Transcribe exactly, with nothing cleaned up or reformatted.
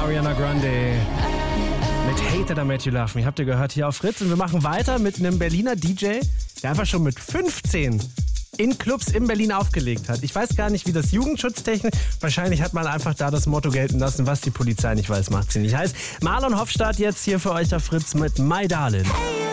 Ariana Grande mit Hate That I Made You Love Me. Habt ihr gehört hier auf Fritz. Und wir machen weiter mit einem Berliner D J, der einfach schon mit fünfzehn in Clubs in Berlin aufgelegt hat. Ich weiß gar nicht, wie das jugendschutztechnisch... Wahrscheinlich hat man einfach da das Motto gelten lassen, was die Polizei nicht weiß, macht sie nicht. Heißt, Marlon Hofstadt jetzt hier für euch auf Fritz mit My Darling.